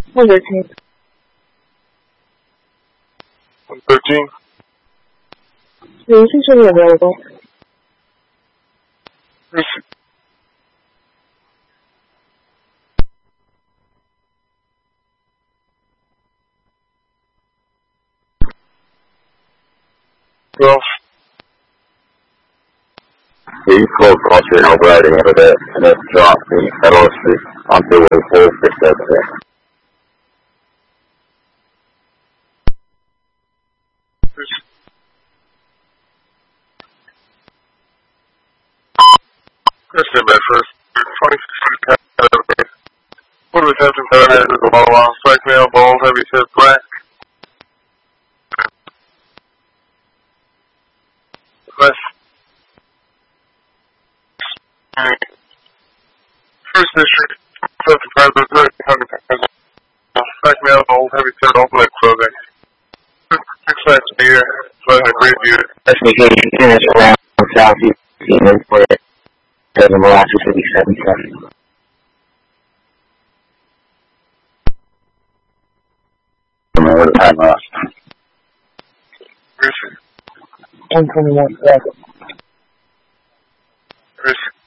113. 113. Station should be available. Receive. Well, The close crossing operating over the drop the Federal Street onto Way 467. First in bed first. 26. What was Hampton Town is a Wawa, strike male, bald, heavy set, black. West. First district, Hampton Town, strike male, bald, heavy set, all black clothing. 6 nights a year, so I agree with you. Specification units around Southeast Union for the Molasses 57. Remember the time lost. Receive. 121 seconds. Receive.